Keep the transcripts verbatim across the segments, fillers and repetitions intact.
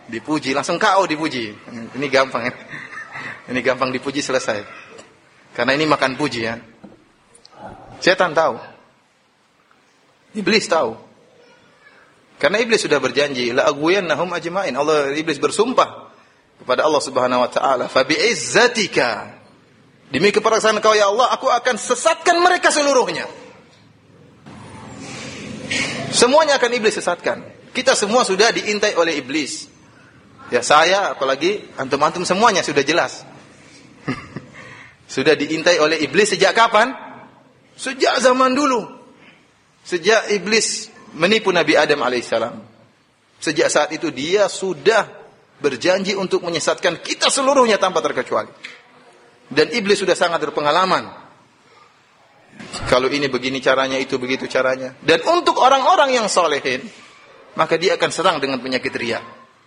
Dipuji, langsung K O dipuji. Ini gampang ya. Ini gampang dipuji, selesai. Karena ini makan puji ya. Setan tahu. Iblis tahu. Karena iblis sudah berjanji, la aghwiyannahum ajma'in. Allah, iblis bersumpah kepada Allah Subhanahu wa taala, fa bi'izzatika, demi keperkasaan Kau ya Allah, aku akan sesatkan mereka seluruhnya. Semuanya akan iblis sesatkan. Kita semua sudah diintai oleh iblis. Ya saya, apalagi antum-antum semuanya sudah jelas. Sudah diintai oleh iblis sejak kapan? Sejak zaman dulu. Sejak iblis menipu Nabi Adam alaihissalam. Sejak saat itu dia sudah berjanji untuk menyesatkan kita seluruhnya tanpa terkecuali. Dan iblis sudah sangat berpengalaman. Kalau ini begini caranya, itu begitu caranya. Dan untuk orang-orang yang solehin, maka dia akan serang dengan penyakit riya.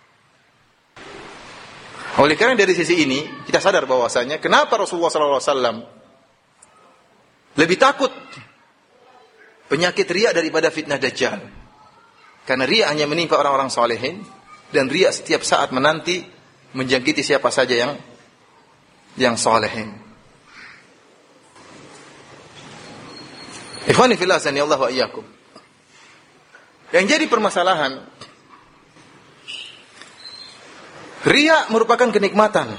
Oleh karena dari sisi ini, kita sadar bahwasanya kenapa Rasulullah sallallahu alaihi wasallam lebih takut penyakit riya daripada fitnah Dajjal. Karena riya hanya menimpa orang-orang solehin, dan riya setiap saat menanti menjangkiti siapa saja yang yang solehin. Ikhwani fillah, sanallahu wa iyyakum. Yang jadi permasalahan, riya merupakan kenikmatan.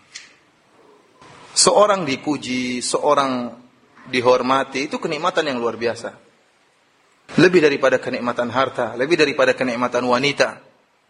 Seorang dipuji, seorang dihormati, itu kenikmatan yang luar biasa. Lebih daripada kenikmatan harta, lebih daripada kenikmatan wanita.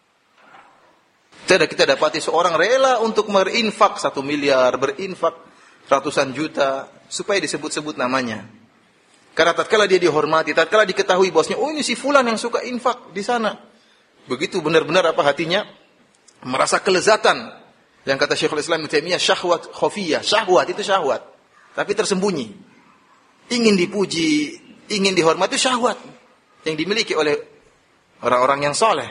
Tidak kita dapati seorang rela untuk berinfak satu miliar, berinfak ratusan juta, supaya disebut-sebut namanya. Karena tatkala dia dihormati, tatkala diketahui bosnya, oh ini si fulan yang suka infak di sana. Begitu benar-benar apa hatinya merasa kelezatan. Yang kata Syekhul Islam Ibnu Taimiyah, syahwat khafiyah. Syahwat itu syahwat, tapi tersembunyi. Ingin dipuji, ingin dihormati, itu syahwat yang dimiliki oleh orang-orang yang soleh.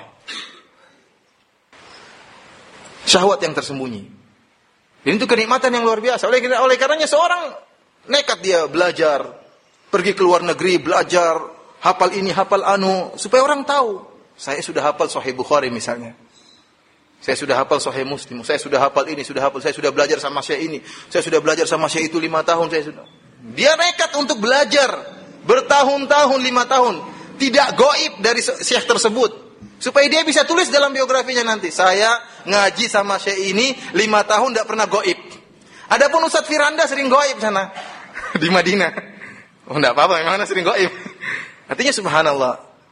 Syahwat yang tersembunyi. Dan itu kenikmatan yang luar biasa. Oleh, oleh karenanya seorang nekat dia belajar, pergi ke luar negeri, belajar, hafal ini, hafal anu, supaya orang tahu, saya sudah hafal Sahih Bukhari misalnya. Saya sudah hafal Sahih Muslim, saya sudah hafal ini, sudah hafal, saya sudah belajar sama syekh ini, saya sudah belajar sama syekh itu lima tahun, saya sudah. Dia nekat untuk belajar bertahun-tahun, lima tahun, tidak gaib dari syekh tersebut, supaya dia bisa tulis dalam biografinya nanti, saya ngaji sama syekh ini lima tahun tidak pernah gaib. Adapun Ustaz Firanda sering gaib sana di Madinah. Oh, enggak apa-apa, memang sering gaib. Artinya subhanallah.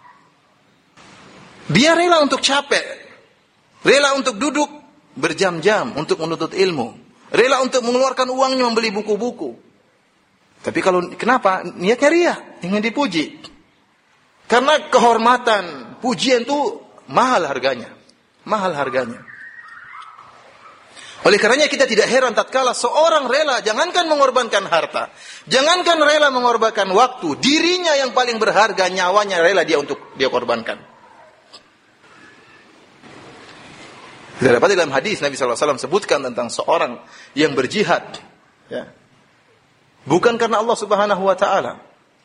Dia rela untuk capek. Rela untuk duduk berjam-jam untuk menuntut ilmu. Rela untuk mengeluarkan uangnya membeli buku-buku. Tapi kalau kenapa? Niatnya riya, ingin dipuji. Karena kehormatan, pujian itu mahal harganya. Mahal harganya. Oleh karenanya kita tidak heran tatkala seorang rela, jangankan mengorbankan harta, jangankan rela mengorbankan waktu, dirinya yang paling berharga, nyawanya rela dia untuk dia korbankan. Kita dapat dalam hadis Nabi sallallahu alaihi wasallam sebutkan tentang seorang yang berjihad, ya, bukan karena Allah Subhanahu wa taala.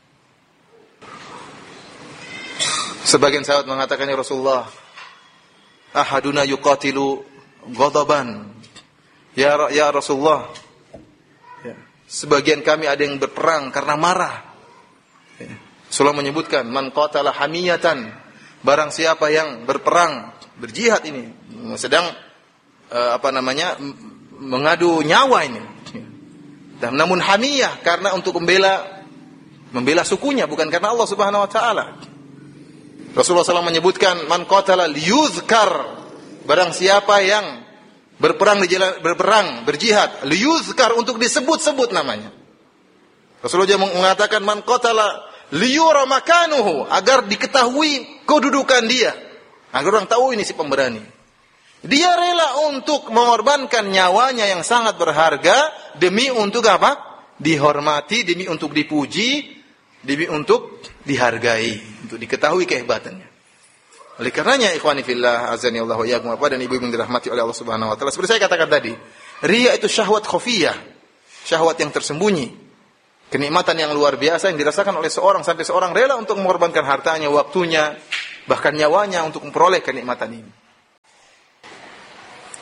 Sebagian sahabat mengatakan, ya Rasulullah, ahaduna yuqatilu ghadaban. Ya, ya Rasulullah, ya, sebagian kami ada yang berperang karena marah. Ya. Rasulullah menyebutkan, man qatala hamiyatan, barang siapa yang berperang, berjihad ini, sedang uh, apa namanya mengadu nyawa ini. Dan namun hamiyah karena untuk membela membela sukunya, bukan karena Allah Subhanahu wa taala. Rasulullah shallallahu alaihi wasallam menyebutkan, man qatala liyuzkar, barang siapa yang berperang di jalan, berperang, berjihad, liyuzkar, untuk disebut-sebut namanya. Rasulullah juga mengatakan, man qatala liyura makanuhu, agar diketahui kedudukan dia, agar orang tahu ini si pemberani. Dia rela untuk mengorbankan nyawanya yang sangat berharga demi untuk apa? Dihormati, demi untuk dipuji, demi untuk dihargai, untuk diketahui kehebatannya. Oleh karenanya ikhwani fillah, azani Allah wa iyyakum, Bapak dan Ibu yang dirahmati oleh Allah Subhanahu wa taala, seperti saya katakan tadi, riya itu syahwat khafiyah, syahwat yang tersembunyi. Kenikmatan yang luar biasa yang dirasakan oleh seorang sampai seorang rela untuk mengorbankan hartanya, waktunya, bahkan nyawanya untuk memperoleh kenikmatan ini.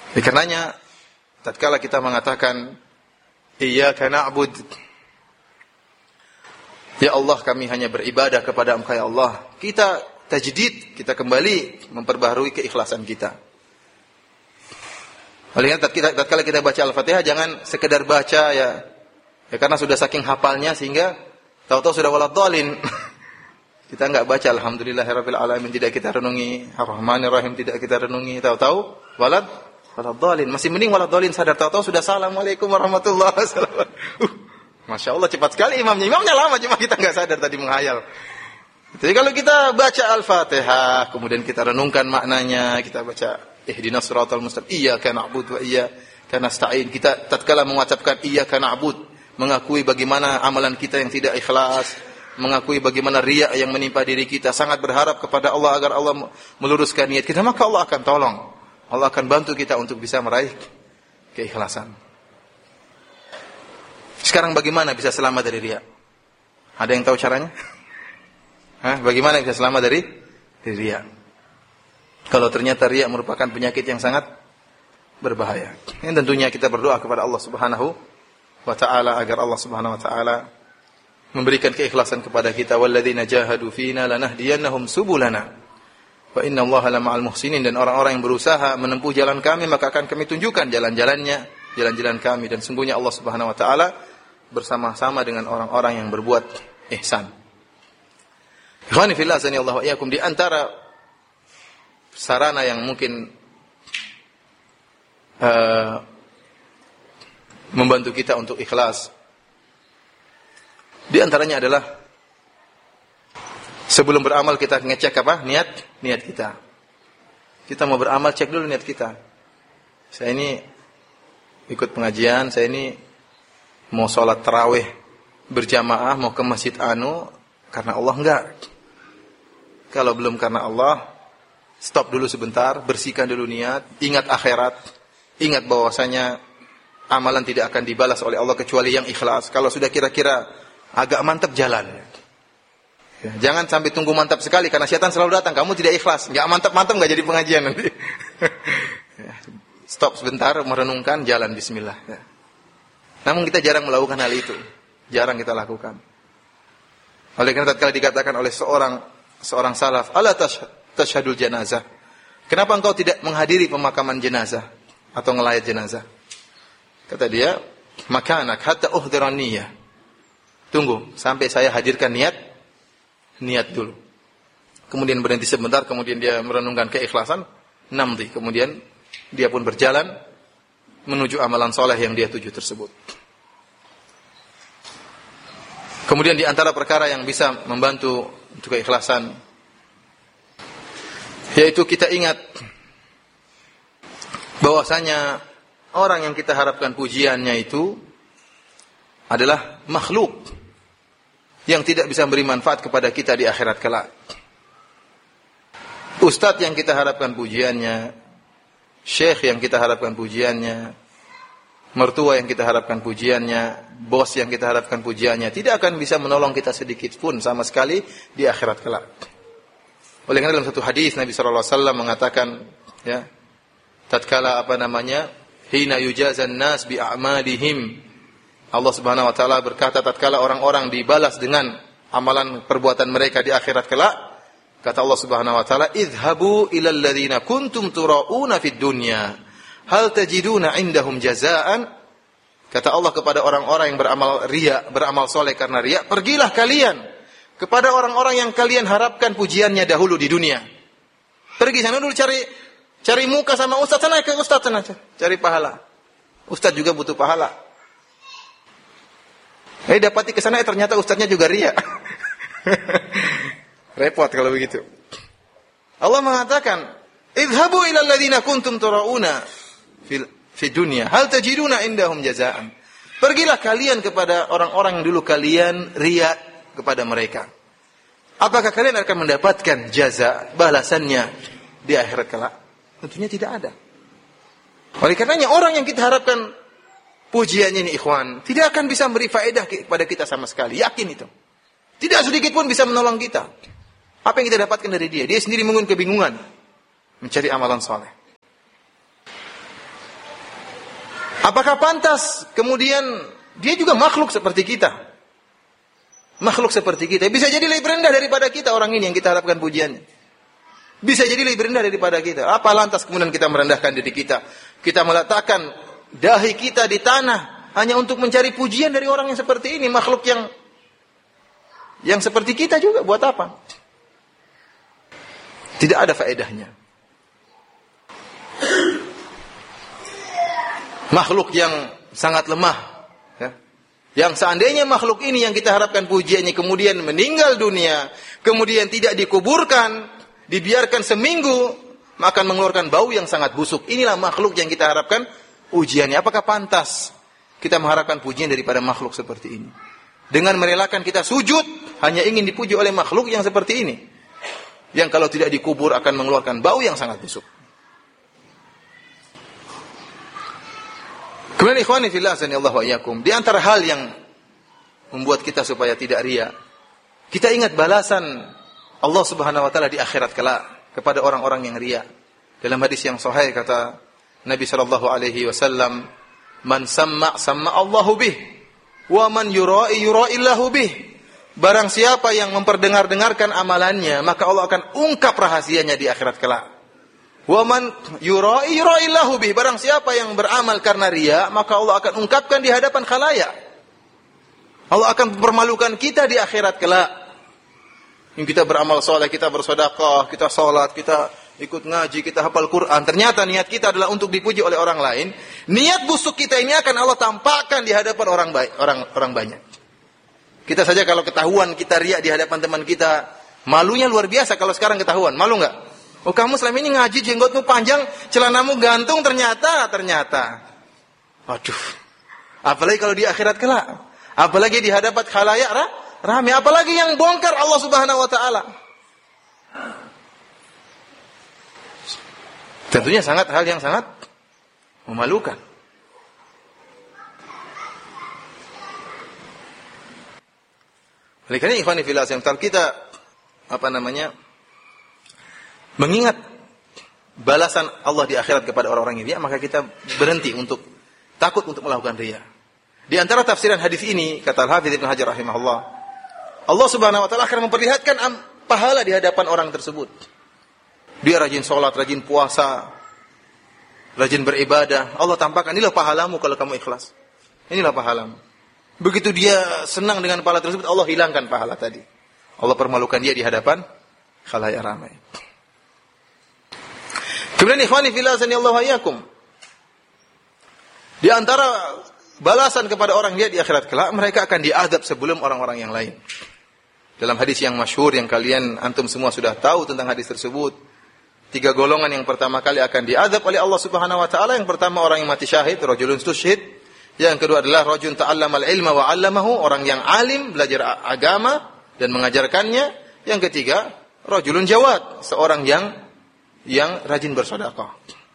Oleh karenanya, tatkala kita mengatakan iyyaka na'bud, ya Allah kami hanya beribadah kepada Engkau ya Allah, kita tajdid, kita kembali memperbaharui keikhlasan kita. Oleh karena tatkala kita baca Al-Fatihah jangan sekedar baca ya, ya karena sudah saking hafalnya sehingga tahu-tahu sudah waladhdallin. Kita enggak baca alhamdulillahirabbil alamin, tidak kita renungi ar-rahmanir rahim, tidak kita renungi, tahu-tahu walad waladhdallin. Masih mending waladhdallin sadar, tahu-tahu sudah assalamualaikum warahmatullahi wabarakatuh. Uh, Masya Allah cepat sekali imamnya. Imamnya lama cuma kita enggak sadar tadi menghayal. Jadi kalau kita baca Al-Fatihah, kemudian kita renungkan maknanya, kita baca ihdinas siratal mustaqim, iyyaka na'budu wa iyyaka nasta'in. Kita tatkala mengucapkan iyyaka na'bud, mengakui bagaimana amalan kita yang tidak ikhlas, mengakui bagaimana riya yang menimpa diri kita, sangat berharap kepada Allah agar Allah meluruskan niat kita, maka Allah akan tolong. Allah akan bantu kita untuk bisa meraih keikhlasan. Sekarang bagaimana bisa selamat dari riya? Ada yang tahu caranya? Hah? Bagaimana bisa selamat dari dari riya? Kalau ternyata riya merupakan penyakit yang sangat berbahaya. Ini tentunya kita berdoa kepada Allah Subhanahu wa taala agar Allah Subhanahu wa taala memberikan keikhlasan kepada kita. Walladzina jahadu fina lanahdiyannahum subulana wa innallaha lama'al muhsinin. Dan orang-orang yang berusaha menempuh jalan kami maka akan kami tunjukkan jalan-jalannya, jalan-jalan kami, dan sungguhnya Allah Subhanahu wa taala bersama-sama dengan orang-orang yang berbuat ihsan. Ikhwani fillah azanillahu wa iyyakum, di antara sarana yang mungkin uh, membantu kita untuk ikhlas, di antaranya adalah sebelum beramal kita ngecek apa? Niat, niat kita. Kita mau beramal, cek dulu niat kita. Saya ini ikut pengajian, saya ini mau sholat tarawih berjamaah, mau ke masjid anu karena Allah, enggak. Kalau belum karena Allah, stop dulu sebentar, bersihkan dulu niat, ingat akhirat, ingat bahwasanya amalan tidak akan dibalas oleh Allah kecuali yang ikhlas. Kalau sudah kira-kira agak mantap, jalan. Ya, jangan sampai tunggu mantap sekali karena syaitan selalu datang, kamu tidak ikhlas, enggak mantap-mantap enggak jadi pengajian nanti. Ya, stop sebentar, merenungkan, jalan, bismillah. Ya. Namun kita jarang melakukan hal itu, jarang kita lakukan. Oleh karena tatkala dikatakan oleh seorang seorang salaf, ala tashhadul janazah, kenapa engkau tidak menghadiri pemakaman jenazah atau ngelayat jenazah? Kata dia, makanak hatta uhdhiran niyyah. Tunggu sampai saya hadirkan niat, niat dulu. Kemudian berhenti sebentar, kemudian dia merenungkan keikhlasan, namdi. Kemudian dia pun berjalan menuju amalan soleh yang dia tuju tersebut. Kemudian di antara perkara yang bisa membantu untuk keikhlasan, yaitu kita ingat bahwasanya orang yang kita harapkan pujiannya itu adalah makhluk yang tidak bisa beri manfaat kepada kita di akhirat kelak. Ustadz yang kita harapkan pujiannya, syekh yang kita harapkan pujiannya, mertua yang kita harapkan pujiannya, bos yang kita harapkan pujiannya, tidak akan bisa menolong kita sedikit pun sama sekali di akhirat kelak. Oleh karena dalam satu hadis Nabi sallallahu alaihi wasallam mengatakan, ya, tatkala apa namanya, hina yujazan nas bi a'malihim, Allah Subhanahu wa taala berkata tatkala orang-orang dibalas dengan amalan perbuatan mereka di akhirat kelak, kata Allah Subhanahu wa taala, idhabu ilal ladzina kuntum turauna fid dunya hal tajiduna indahum jazaan. Kata Allah kepada orang-orang yang beramal riya, beramal soleh karena riya, pergilah kalian kepada orang-orang yang kalian harapkan pujiannya dahulu di dunia. Pergi sana dulu cari cari muka sama ustaz, sana ke ustaz sana, cari pahala. Ustaz juga butuh pahala. Eh dapati ke sana, eh, ternyata ustaznya juga riya. Repot kalau begitu. Allah mengatakan, idhabu ilal ladzina kuntum turauna fil fi dunya hal tajiduna indahum jazaan. Pergilah kalian kepada orang-orang yang dulu kalian riya kepada mereka. Apakah kalian akan mendapatkan jaza, balasannya di akhirat kelak? Tentunya tidak ada. Oleh karenanya orang yang kita harapkan pujiannya ini ikhwan, tidak akan bisa beri faedah kepada kita sama sekali. Yakin itu. Tidak sedikit pun bisa menolong kita. Apa yang kita dapatkan dari dia? Dia sendiri mungkin kebingungan mencari amalan soleh. Apakah pantas kemudian dia juga makhluk seperti kita? Makhluk seperti kita. Bisa jadi lebih rendah daripada kita orang ini yang kita harapkan pujiannya. Bisa jadi lebih rendah daripada kita. Apa lantas kemudian kita merendahkan diri kita? Kita meletakkan dahi kita di tanah hanya untuk mencari pujian dari orang yang seperti ini, makhluk yang yang seperti kita juga. Buat apa? Tidak ada faedahnya. Makhluk yang sangat lemah, ya. Yang seandainya makhluk ini yang kita harapkan pujiannya kemudian meninggal dunia, kemudian tidak dikuburkan, dibiarkan seminggu, maka akan mengeluarkan bau yang sangat busuk. Inilah makhluk yang kita harapkan pujiannya. Apakah pantas kita mengharapkan pujian daripada makhluk seperti ini? Dengan merelakan kita sujud hanya ingin dipuji oleh makhluk yang seperti ini, yang kalau tidak dikubur akan mengeluarkan bau yang sangat busuk. Kemudian ikhwani fillah sanallahu wa iyyakum, di antara hal yang membuat kita supaya tidak riya, kita ingat balasan Allah Subhanahu wa taala di akhirat kelak kepada orang-orang yang riya. Dalam hadis yang sahih kata Nabi sallallahu alaihi wasallam, "Man samma samma Allahu bih, wa man yura'i yura'illahu bih." Barang siapa yang memperdengar-dengarkan amalannya, maka Allah akan ungkap rahasianya di akhirat kelak. Wa man yura'i yura'illahu bih. Barang siapa yang beramal karena riya, maka Allah akan ungkapkan di hadapan khalayak. Allah akan mempermalukan kita di akhirat kelak. Yang kita beramal saleh, kita bersedekah, kita salat, kita ikut ngaji, kita hafal Quran. Ternyata niat kita adalah untuk dipuji oleh orang lain. Niat busuk kita ini akan Allah tampakkan di hadapan orang baik, orang orang banyak. Kita saja kalau ketahuan kita riya di hadapan teman kita, malunya luar biasa kalau sekarang ketahuan. Malu enggak? Oh, kamu selama ini ngaji, jenggotmu panjang, celanamu gantung, ternyata, ternyata. Waduh. Apalagi kalau di akhirat kelak. Apalagi di hadapan khalayak ramai. Apalagi yang bongkar Allah Subhanahu wa taala. Tentunya sangat hal yang sangat memalukan. Oleh karena ikhwani fillah yang kita apa namanya? Mengingat balasan Allah di akhirat kepada orang-orang yang riya, maka kita berhenti untuk takut untuk melakukan riya. Di antara tafsiran hadis ini, kata Al-Hafidz Ibnu Hajar rahimahullah, Allah Subhanahu wa taala akan memperlihatkan pahala di hadapan orang tersebut. Dia rajin sholat, rajin puasa, rajin beribadah. Allah tampakkan, inilah pahalamu kalau kamu ikhlas. Inilah pahalamu. Begitu dia senang dengan pahala tersebut, Allah hilangkan pahala tadi. Allah permalukan dia di hadapan khalayak ramai. Kemudian ikhwani fillah sanallahu wa iyyakum, di antara balasan kepada orang dia di akhirat kelak, mereka akan diazab sebelum orang-orang yang lain. Dalam hadis yang masyhur yang kalian antum semua sudah tahu tentang hadis tersebut, tiga golongan yang pertama kali akan diazab oleh Allah Subhanahu wa taala. Yang pertama orang yang mati syahid, rajulun tusyhid. Yang kedua adalah rajulun ta'allamal ilma wa 'allamahu, orang yang alim, belajar agama dan mengajarkannya. Yang ketiga, rajulun jawad, seorang yang yang rajin bersedekah.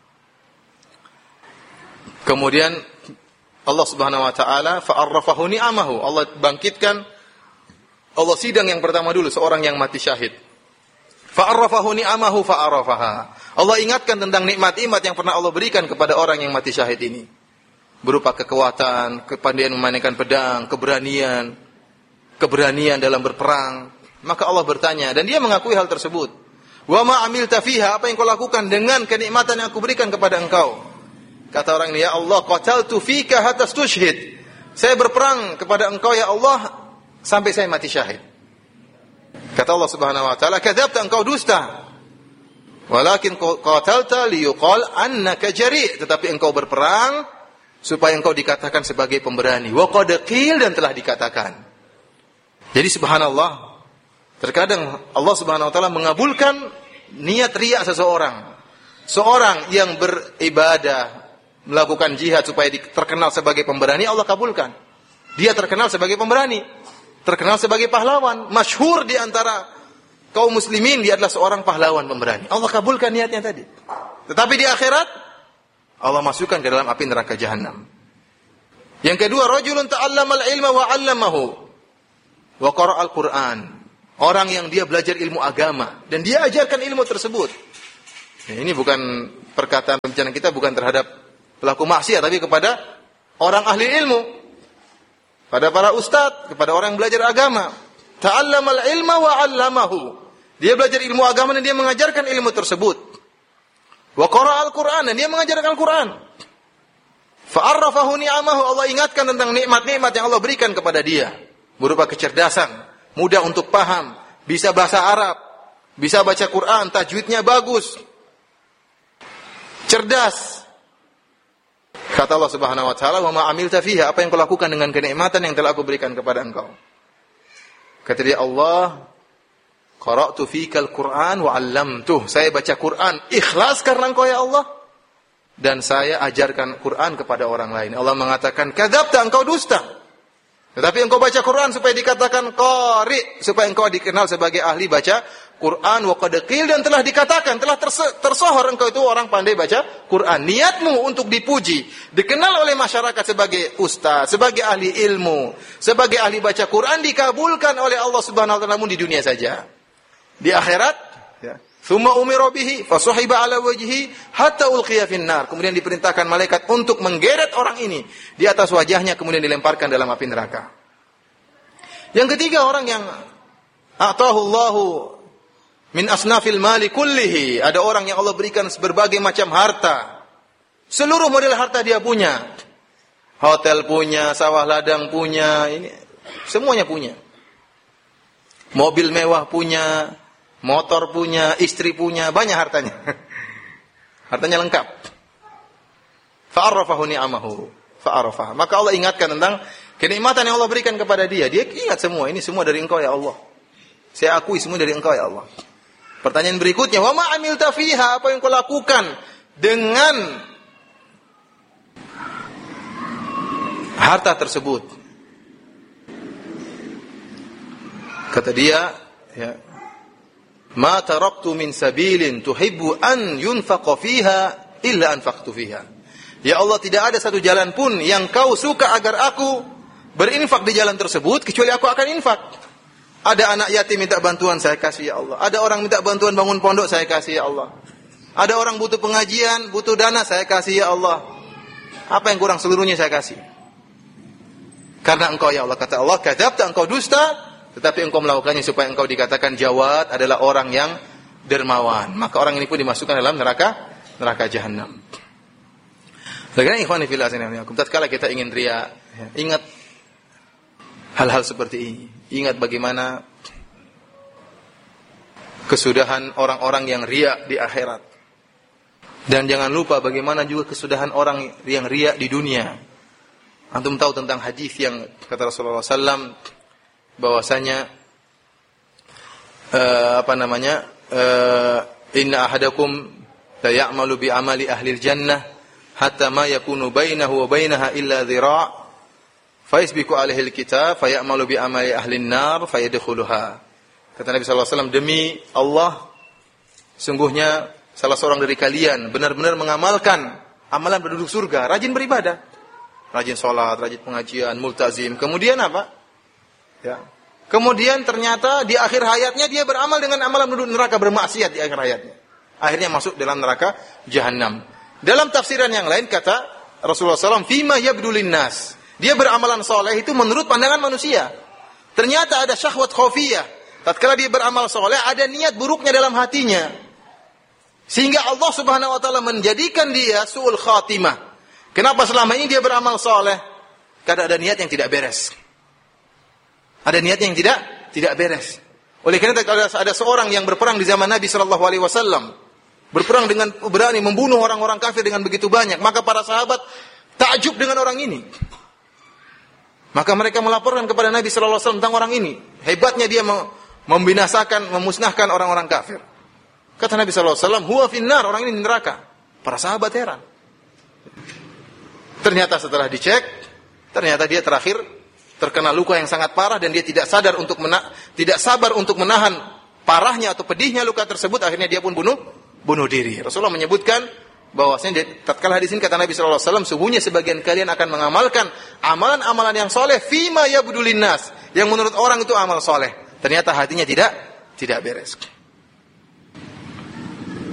Kemudian Allah Subhanahu wa taala fa'arrafahu ni'amahu. Allah bangkitkan, Allah sidang yang pertama dulu seorang yang mati syahid. Fa'arrafahu ni'amahu fa'arafaha. Allah ingatkan tentang nikmat-nikmat yang pernah Allah berikan kepada orang yang mati syahid ini. Berupa kekuatan, kepandaian memainkan pedang, keberanian, keberanian dalam berperang. Maka Allah bertanya dan dia mengakui hal tersebut. Wa ma amilta fiha, apa yang kau lakukan dengan kenikmatan yang aku berikan kepada engkau? Kata orang ini, ya Allah, qataltu fika hatta tushhid. Saya berperang kepada engkau ya Allah sampai saya mati syahid. Kata Allah Subhanahu wa taala, kadzabta, engkau dusta. Walakin qatalta liyuqal annaka jari', tetapi engkau berperang supaya engkau dikatakan sebagai pemberani. Wa qad qil, dan telah dikatakan. Jadi subhanallah, terkadang Allah Subhanahu wa taala mengabulkan niat riya seseorang. Seorang yang beribadah, melakukan jihad supaya terkenal sebagai pemberani, Allah kabulkan. Dia terkenal sebagai pemberani, terkenal sebagai pahlawan, masyhur di antara kaum muslimin, dia adalah seorang pahlawan pemberani. Allah kabulkan niatnya tadi. Tetapi di akhirat Allah masukkan ke dalam api neraka jahanam. Yang kedua, rajulun ta'allamal ilma wa 'allamahu wa qara'al Qur'an. Orang yang dia belajar ilmu agama dan dia ajarkan ilmu tersebut. Ya, ini bukan perkataan pembicaraan kita bukan terhadap pelaku maksiat, tapi kepada orang ahli ilmu, pada para ustadz, kepada orang yang belajar agama. Ta'allamal ilma wa 'allamahu. Dia belajar ilmu agama dan dia mengajarkan ilmu tersebut. Wa qara'al Qur'an, dan dia mengajarkan Al-Qur'an. Fa'arrafahu ni'amahu, Allah ingatkan tentang nikmat-nikmat yang Allah berikan kepada dia. Berupa kecerdasan, mudah untuk paham, bisa bahasa Arab, bisa baca Quran, tajwidnya bagus, cerdas. Kata Allah Subhanahu wa taala, "Wa ma 'amilta fiha", apa yang kau lakukan dengan kenikmatan yang telah aku berikan kepada engkau. Kata dia Allah, "Qara'tu fikal Qur'an wa 'allamtuh", saya baca Quran ikhlas karena engkau ya Allah, dan saya ajarkan Quran kepada orang lain. Allah mengatakan, "Kadzabta", engkau dusta. Tetapi engkau baca Quran supaya dikatakan qari, supaya engkau dikenal sebagai ahli baca Quran, wa qad qil, dan telah dikatakan, telah tersohor engkau itu orang pandai baca Quran. Niatmu untuk dipuji, dikenal oleh masyarakat sebagai ustaz, sebagai ahli ilmu, sebagai ahli baca Quran, dikabulkan oleh Allah Subhanahu wa taala, namun di dunia saja. Di akhirat, ya. Tsumma umira bihi fasuhiba ala wajhihi hatta ulqiya finnar. Kemudian diperintahkan malaikat untuk menggeret orang ini di atas wajahnya, kemudian dilemparkan dalam api neraka. Yang ketiga, orang yang a'tahu Allahu min asnafil mali kullihi. Ada orang yang Allah berikan berbagai macam harta. Seluruh model harta dia punya. Hotel punya, sawah ladang punya, ini semuanya punya. Mobil mewah punya, motor punya, istri punya, banyak hartanya. Hartanya lengkap. Fa'arrafahu ni'amahu. Fa'arrafah. Maka Allah ingatkan tentang kenikmatan yang Allah berikan kepada dia. Dia ingat semua, ini semua dari engkau ya Allah. Saya akui semua dari engkau ya Allah. Pertanyaan berikutnya, wa ma 'amilta fiha, apa yang kau lakukan dengan harta tersebut? Kata dia, ya, ma taraktu min sabilin tuhibbu an yunfaqa fiha illa anfaqtu fiha. Ya Allah, tidak ada satu jalan pun yang kau suka agar aku berinfak di jalan tersebut, kecuali aku akan infak. Ada anak yatim minta bantuan, saya kasih ya Allah. Ada orang minta bantuan bangun pondok, saya kasih ya Allah. Ada orang butuh pengajian, butuh dana, saya kasih ya Allah. Apa yang kurang, seluruhnya saya kasih. Karena engkau ya Allah, kata Allah, kadzabta, engkau dusta, tetapi engkau melakukannya supaya engkau dikatakan Jawad adalah orang yang dermawan. Maka orang ini pun dimasukkan dalam neraka, neraka jahanam. Bagaimana ikhwani fillah azanakum, tatkala kita ingin riya, ya, ingat hal-hal seperti ini. Ingat bagaimana kesudahan orang-orang yang riya di akhirat. Dan jangan lupa bagaimana juga kesudahan orang yang riya di dunia. Antum tahu tentang hadis yang kata Rasulullah sallallahu alaihi wasallam bahwasanya uh, apa namanya uh, inna ahadakum la ya'malu bi amali ahli jannah hatta ma yakunu bainahu wa bainaha illa dhira' fa yasbiqu alaihi alkitab fa ya'malu bi amali ahli an-nar fa yadkhuluha. Kata Nabi sallallahu alaihi wasallam, demi Allah, sungguhnya salah seorang dari kalian benar-benar mengamalkan amalan penduduk surga, rajin beribadah, rajin salat, rajin pengajian, multazim. Kemudian apa? Ya. Kemudian ternyata di akhir hayatnya dia beramal dengan amalan penduduk neraka, bermaksiat di akhir hayatnya. Akhirnya masuk dalam neraka jahanam. Dalam tafsiran yang lain kata Rasulullah sallallahu alaihi wasallam, fima yabdulin nas. Dia beramalan soleh itu menurut pandangan manusia. Ternyata ada syahwat khafiyah. Tatkala dia beramal soleh, ada niat buruknya dalam hatinya. Sehingga Allah Subhanahu wa taala menjadikan dia su'ul khatimah. Kenapa selama ini dia beramal soleh? Karena ada niat yang tidak beres. Ada niat yang tidak tidak beres. Oleh karena itu ada, ada seorang yang berperang di zaman Nabi sallallahu alaihi wasallam, berperang dengan berani membunuh orang-orang kafir dengan begitu banyak, maka para sahabat takjub dengan orang ini. Maka mereka melaporkan kepada Nabi sallallahu alaihi wasallam tentang orang ini. Hebatnya dia membinasakan, memusnahkan orang-orang kafir. Kata Nabi sallallahu alaihi wasallam, huwa finnar, orang ini di neraka. Para sahabat heran. Ternyata setelah dicek, ternyata dia terakhir terkena luka yang sangat parah dan dia tidak sadar untuk mena- tidak sabar untuk menahan parahnya atau pedihnya luka tersebut, akhirnya dia pun bunuh bunuh diri. Rasulullah menyebutkan bahwasanya tatkala hadis ini kata Nabi sallallahu alaihi wasallam, sungguhnya sebagian kalian akan mengamalkan amalan-amalan yang soleh fima yabdulin nas, yang menurut orang itu amal soleh, ternyata hatinya tidak tidak beres.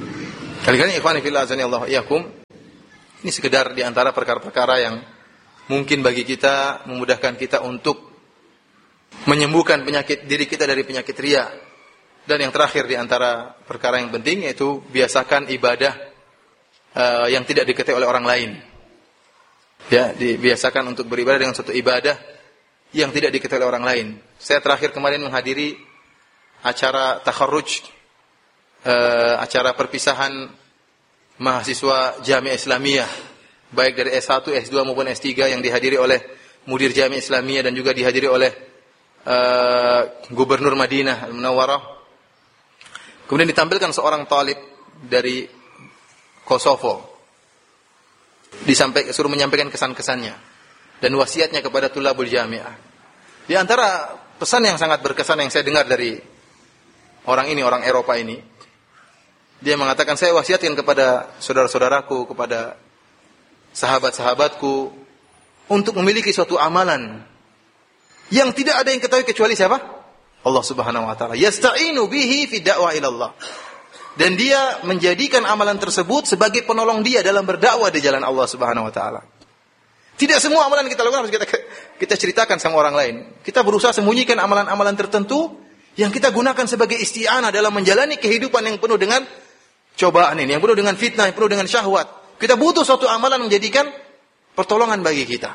Kali-kali ikhwani fillah azanillahu iyyakum, ini sekedar di antara perkara-perkara yang mungkin bagi kita, memudahkan kita untuk menyembuhkan penyakit diri kita dari penyakit riya. Dan yang terakhir di antara perkara yang penting yaitu biasakan ibadah uh, yang tidak diketahui oleh orang lain. Ya, dibiasakan untuk beribadah dengan suatu ibadah yang tidak diketahui oleh orang lain. Saya terakhir kemarin menghadiri acara takharruj, uh, acara perpisahan mahasiswa Jami'ah Islamiyah, baik dari S satu, S dua maupun S tiga yang dihadiri oleh Mudir Jami'ah Islamiyah dan juga dihadiri oleh uh, Gubernur Madinah Al-Munawwarah. Kemudian ditampilkan seorang talib dari Kosovo. Disampaikan, suruh menyampaikan kesan-kesannya dan wasiatnya kepada tulabul jami'ah. Di antara pesan yang sangat berkesan yang saya dengar dari orang ini, orang Eropa ini, dia mengatakan, saya wasiatkan kepada saudara-saudaraku, kepada sahabat-sahabatku untuk memiliki suatu amalan yang tidak ada yang ketahui kecuali siapa? Allah Subhanahu wa taala. Yasta'inu bihi fi da'wah ila Allah. Dan dia menjadikan amalan tersebut sebagai penolong dia dalam berdakwah di jalan Allah Subhanahu wa taala. Tidak semua amalan kita lakukan harus kita kita ceritakan sama orang lain. Kita berusaha sembunyikan amalan-amalan tertentu yang kita gunakan sebagai isti'anah dalam menjalani kehidupan yang penuh dengan cobaan ini, yang penuh dengan fitnah, yang penuh dengan syahwat. Kita butuh suatu amalan menjadikan pertolongan bagi kita.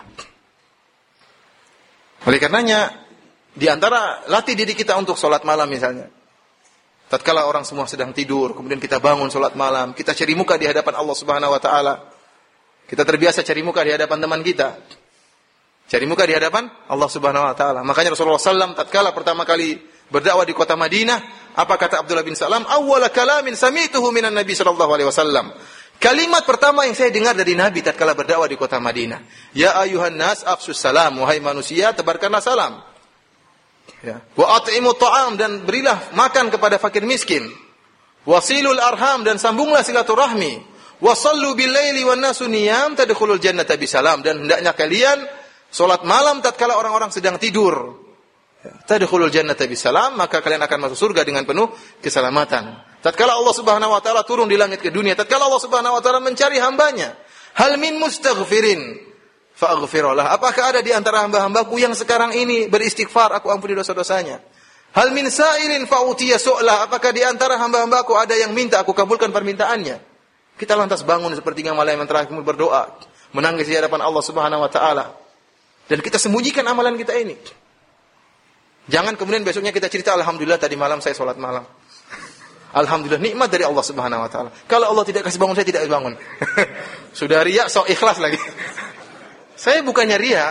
Oleh karenanya, di antara latih diri kita untuk sholat malam misalnya. Tatkala orang semua sedang tidur, kemudian kita bangun sholat malam, kita cari muka di hadapan Allah Subhanahu wa taala. Kita terbiasa cari muka di hadapan teman kita. Cari muka di hadapan Allah Subhanahu wa taala. Makanya Rasulullah sallallahu alaihi wasallam tatkala pertama kali berdakwah di kota Madinah, apa kata Abdullah bin Salam? Awwala kalamin samituhu minan Nabi sallallahu alaihi wasallam. Kalimat pertama yang saya dengar dari Nabi tatkala berdakwah di kota Madinah, ya ayuhan nas afsus salam, wahai manusia tebarkanlah salam. Ya. Wa at'imu ta'am, dan berilah makan kepada fakir miskin. Wasilul arham, dan sambunglah silaturahmi. Wasallu bil laili wan nasu niyam tadkhulul jannata bisalam, dan hendaknya kalian salat malam tatkala orang-orang sedang tidur. Ya. Tadkhulul jannata bisalam, maka kalian akan masuk surga dengan penuh keselamatan. Tatkala Allah Subhanahu wa taala turun di langit ke dunia, tatkala Allah Subhanahu wa taala mencari hambanya, hal min mustaghfirin fa'aghfirullah. Apakah ada di antara hamba-hambaku yang sekarang ini beristighfar, aku ampuni dosa-dosanya? Hal min sa'ilin fa'utiya su'lah. Apakah di antara hamba-hambaku ada yang minta, aku kabulkan permintaannya? Kita lantas bangun sepertiga malam yang terakhir berdoa, menangis di hadapan Allah Subhanahu wa taala. Dan kita sembunyikan amalan kita ini. Jangan kemudian besoknya kita cerita, alhamdulillah tadi malam saya sholat malam. Alhamdulillah, nikmat dari Allah Subhanahu wa taala. Kalau Allah tidak kasih bangun, saya tidak bangun. Sudah riya, sok ikhlas lagi. Saya bukannya riya.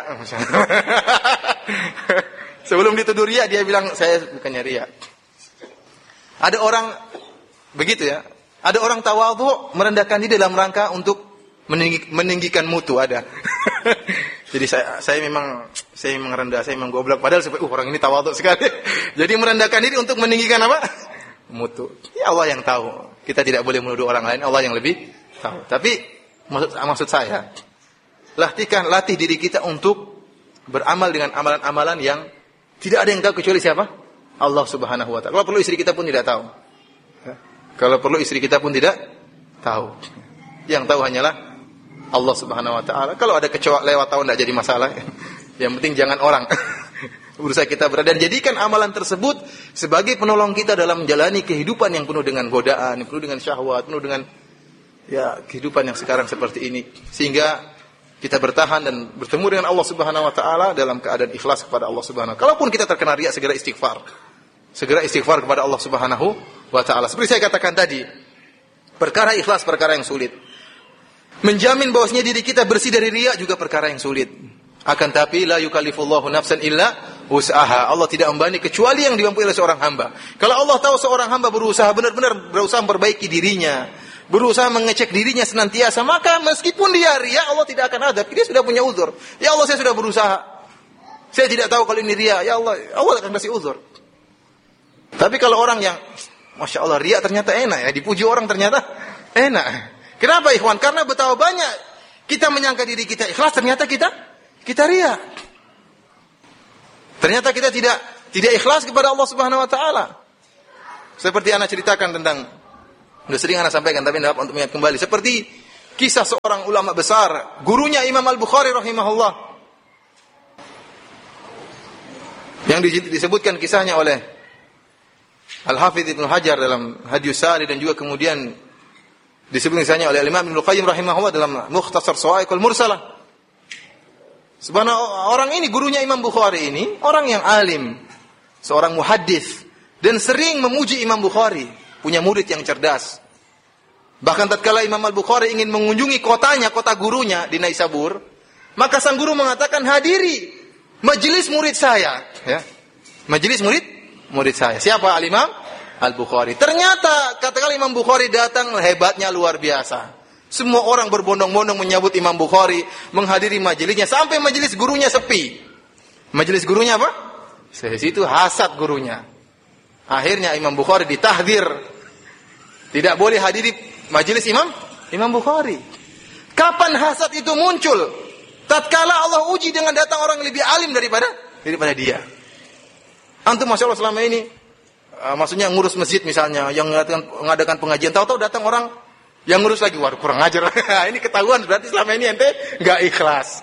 Sebelum dituduh riya, dia bilang saya bukannya riya. Ada orang begitu ya. Ada orang tawadhu merendahkan diri dalam rangka untuk meninggi, meninggikan mutu, ada. Jadi saya saya memang saya memang rendah, saya memang goblok, padahal uh, orang ini tawadhu sekali. Jadi merendahkan diri untuk meninggikan apa? Mutu. Ya Allah yang tahu. Kita tidak boleh menuduh orang lain, Allah yang lebih tahu. Tapi maksud maksud saya, latihkan, latih diri kita untuk beramal dengan amalan-amalan yang tidak ada yang tahu kecuali siapa? Allah Subhanahu wa taala. Kalau perlu istri kita pun tidak tahu. Kalau perlu istri kita pun tidak tahu. Yang tahu hanyalah Allah Subhanahu wa taala. Kalau ada kecoa lewat tahu tidak jadi masalah. Yang penting jangan orang. Berusaha kita berada dan jadikan amalan tersebut sebagai penolong kita dalam menjalani kehidupan yang penuh dengan godaan, yang penuh dengan syahwat, penuh dengan ya kehidupan yang sekarang seperti ini. Sehingga kita bertahan dan bertemu dengan Allah Subhanahu wa taala dalam keadaan ikhlas kepada Allah Subhanahu wa taala. Kalaupun kita terkena riya, segera istighfar. Segera istighfar kepada Allah Subhanahu wa taala. Seperti saya katakan tadi, perkara ikhlas perkara yang sulit. Menjamin bahwasanya diri kita bersih dari riya juga perkara yang sulit. Akan tapi la yukallifullahu nafsan illa wus'aha. Allah tidak membebani kecuali yang dimampu oleh seorang hamba. Kalau Allah tahu seorang hamba berusaha benar-benar berusaha memperbaiki dirinya, berusaha mengecek dirinya senantiasa, maka meskipun dia riya, Allah tidak akan adab. Dia sudah punya uzur. Ya Allah, saya sudah berusaha. Saya tidak tahu kalau ini riya. Ya Allah, Allah akan kasih uzur. Tapi kalau orang yang Masya Allah, riya ternyata enak ya, dipuji orang ternyata enak. Kenapa ikhwan? Karena betapa banyak kita menyangka diri kita ikhlas, ternyata kita kita riya. Ternyata kita tidak tidak ikhlas kepada Allah Subhanahu wa taala. Seperti ana ceritakan tentang, sudah sering ana sampaikan tapi tidak dapat untuk mengingat kembali. Seperti kisah seorang ulama besar, gurunya Imam Al-Bukhari rahimahullah. Yang disebutkan kisahnya oleh Al-Hafidz Ibnu Hajar dalam Hadiyus Sari dan juga kemudian disebut kisahnya oleh Imam Ibnu Qayyim rahimahullah dalam Mukhtasar Shawa'iqul Mursalah. Sebenarnya orang ini gurunya Imam Bukhari ini orang yang alim, seorang muhaddits dan sering memuji Imam Bukhari, punya murid yang cerdas. Bahkan tatkala Imam Al-Bukhari ingin mengunjungi kotanya, kota gurunya di Naisabur, maka sang guru mengatakan, "Hadiri majelis murid saya." Ya. Majelis murid murid saya. Siapa? Al-Imam Al-Bukhari. Ternyata katakan Imam Bukhari datang, hebatnya luar biasa. Semua orang berbondong-bondong menyambut Imam Bukhari, menghadiri majelisnya sampai majelis gurunya sepi. Majelis gurunya apa? Di situ hasad gurunya. Akhirnya Imam Bukhari ditahdir, tidak boleh hadiri majelis Imam Imam Bukhari. Kapan hasad itu muncul? Tatkala Allah uji dengan datang orang yang lebih alim daripada daripada dia. Antum Masya Allah selama ini, uh, maksudnya ngurus masjid misalnya, yang mengadakan, mengadakan pengajian, tahu-tahu datang orang yang ngurus lagi, wah kurang ajar. Ini ketahuan berarti selama ini ente nggak ikhlas.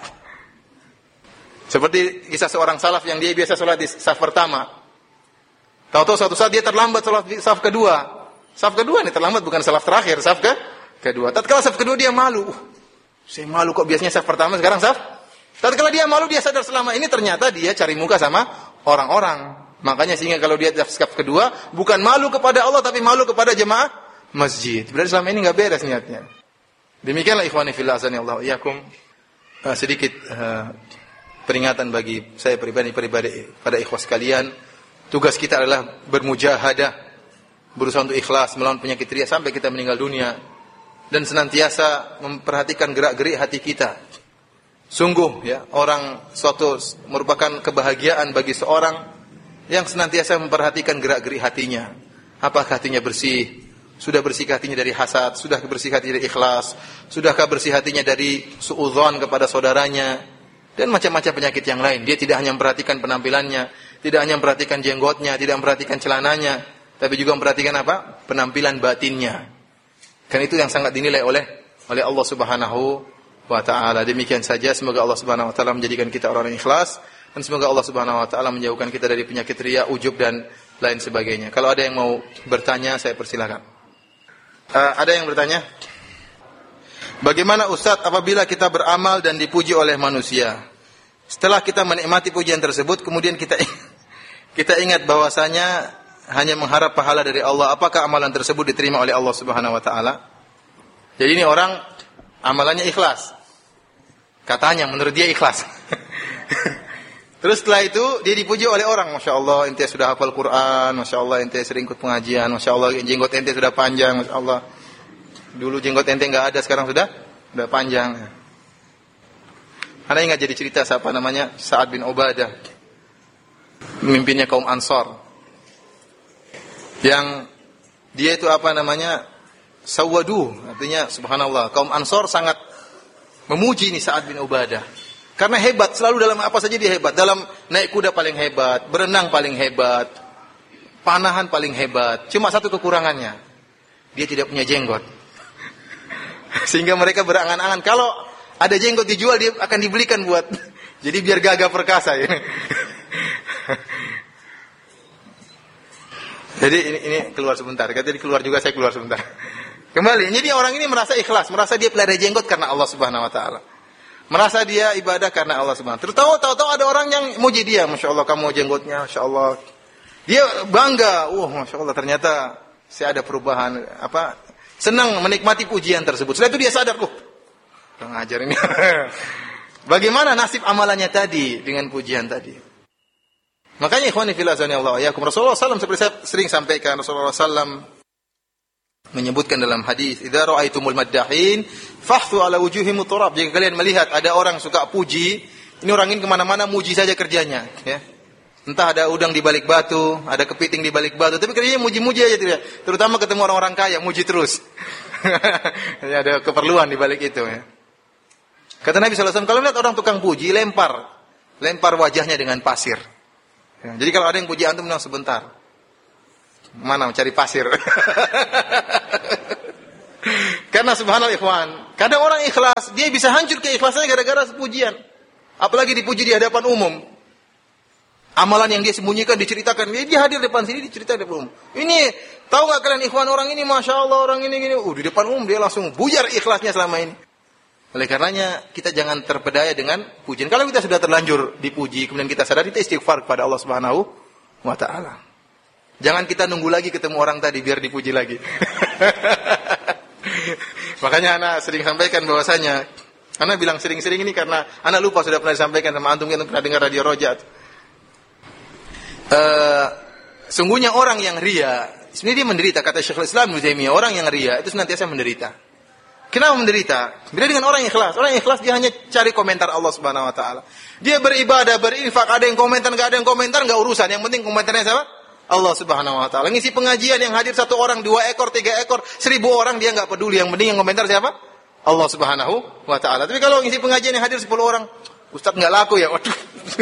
Seperti kisah seorang salaf yang dia biasa sholat di saf pertama. Tahu-tahu suatu saat dia terlambat sholat di saf kedua. Saf kedua ini terlambat, bukan saf terakhir, saf ke kedua. Tatkala saf kedua dia malu. Uh, saya malu kok, biasanya saf pertama, sekarang saf. Tatkala dia malu, dia sadar selama ini ternyata dia cari muka sama orang-orang. Makanya sehingga kalau dia saf kedua, bukan malu kepada Allah tapi malu kepada jemaah masjid. Berarti selama ini enggak beres niatnya. Demikianlah ikhwani fillah azanillahu iyyakum. Uh, sedikit uh, peringatan bagi saya pribadi-pribadi pada ikhwas sekalian. Tugas kita adalah bermujahadah, berusaha untuk ikhlas melawan penyakit riya sampai kita meninggal dunia, dan senantiasa memperhatikan gerak-gerik hati kita. Sungguh ya, orang suatu merupakan kebahagiaan bagi seorang yang senantiasa memperhatikan gerak-gerik hatinya. Apakah hatinya bersih? Sudah bersih hatinya dari hasad? Sudah bersih hatinya dari ikhlas? Sudahkah bersih hatinya dari suudzon kepada saudaranya? Dan macam-macam penyakit yang lain. Dia tidak hanya memperhatikan penampilannya, tidak hanya memperhatikan jenggotnya, tidak memperhatikan celananya, tapi juga memperhatikan apa? Penampilan batinnya. Kan itu yang sangat dinilai oleh oleh Allah Subhanahu wa taala. Demikian saja, semoga Allah Subhanahu wa taala menjadikan kita orang yang ikhlas, dan semoga Allah Subhanahu wa taala menjauhkan kita dari penyakit riya, ujub dan lain sebagainya. Kalau ada yang mau bertanya, saya persilakan. Uh, ada yang bertanya? Bagaimana Ustaz apabila kita beramal dan dipuji oleh manusia? Setelah kita menikmati pujian tersebut, kemudian kita kita ingat bahwasanya hanya mengharap pahala dari Allah, apakah amalan tersebut diterima oleh Allah Subhanahu wa taala? Jadi ini orang amalannya ikhlas. Katanya menurut dia ikhlas. Terus setelah itu dia dipuji oleh orang, Masya Allah ente sudah hafal Quran, Masya Allah ente sering ikut pengajian, Masya Allah jenggot ente sudah panjang, Masya Allah. Dulu jenggot ente nggak ada, sekarang sudah sudah panjang. Anda ingat jadi cerita siapa namanya? Sa'ad bin Ubadah, pemimpinnya kaum Ansar. Yang dia itu apa namanya? Sawadu, artinya subhanallah, kaum Ansar sangat memuji ini Sa'ad bin Ubadah. Karena hebat, selalu dalam apa saja dia hebat. Dalam naik kuda paling hebat, berenang paling hebat, panahan paling hebat. Cuma satu kekurangannya, dia tidak punya jenggot. Sehingga mereka berangan-angan, kalau ada jenggot dijual, dia akan dibelikan buat, jadi biar gagah perkasa. Ya. Jadi ini, ini keluar sebentar, kata keluar juga, saya keluar sebentar. Kembali, jadi orang ini merasa ikhlas, merasa dia pelihara jenggot karena Allah Subhanahu wa taala. Merasa dia ibadah karena Allah Subhanahu wa taala. Terus tahu-tahu ada orang yang muji dia, Masya Allah kamu jenggotnya, Masya Allah. Dia bangga, wah Masya Allah ternyata saya ada perubahan, apa? Senang menikmati pujian tersebut. Setelah itu dia sadar, oh, kurang ajar ini. Bagaimana nasib amalannya tadi dengan pujian tadi? Makanya ikhwani fillah azanillahu iyyakum, Rasulullah sallallahu alaihi wasallam seperti saya sering sampaikan, Rasulullah sallallahu alaihi wasallam menyebutkan dalam hadis, "Idza ra'aitumul maddahin fahthu ala wujuhihim turab." Jika kalian melihat ada orang suka puji, ini orang ini kemana mana muji saja kerjanya, ya. Entah ada udang di balik batu, ada kepiting di balik batu, tapi kerjanya muji-muji aja tidak. Terutama ketemu orang-orang kaya, muji terus. Ya, ada keperluan di balik itu, ya. Kata Nabi sallallahu alaihi wasallam, kalau lihat orang tukang puji, lempar, lempar wajahnya dengan pasir. Ya, jadi kalau ada yang puji antum, bilang sebentar. Mana mencari pasir? Karena subhanallah ikhwan, kadang orang ikhlas, dia bisa hancur keikhlasannya gara-gara pujian. Apalagi dipuji di hadapan umum. Amalan yang dia sembunyikan diceritakan. Dia, dia hadir depan sini diceritakan depan umum. Ini tahu nggak kalian ikhwan orang ini, masya Allah orang ini gini. Uh, di depan umum dia langsung buyar ikhlasnya selama ini. Oleh karenanya kita jangan terpedaya dengan pujian. Kalau kita sudah terlanjur dipuji, kemudian kita sadar, kita istighfar kepada Allah Subhanahu wa Ta'ala. Jangan kita nunggu lagi ketemu orang tadi biar dipuji lagi. Makanya anak sering sampaikan bahwasanya, anak bilang sering-sering ini karena anak lupa sudah pernah disampaikan sama antum, yang pernah dengar radio Rojat. Uh, sungguhnya orang yang ria, sebenarnya dia menderita. Kata Syekhul Islam Ibnu Taimiyah, orang yang ria itu senantiasa menderita. Kenapa menderita? Beda dengan orang yang ikhlas. Orang yang ikhlas dia hanya cari komentar Allah Subhanahu Wa Taala. Dia beribadah, berinfak, ada yang komentar, nggak ada yang komentar, nggak urusan. Yang penting komentarnya siapa? Allah Subhanahu Wa Taala. Ngisi pengajian yang hadir satu orang, dua ekor, tiga ekor, seribu orang dia nggak peduli. Yang penting yang komentar siapa? Allah Subhanahu Wa Taala. Tapi kalau ngisi pengajian yang hadir sepuluh orang, Ustaz nggak laku ya, waduh,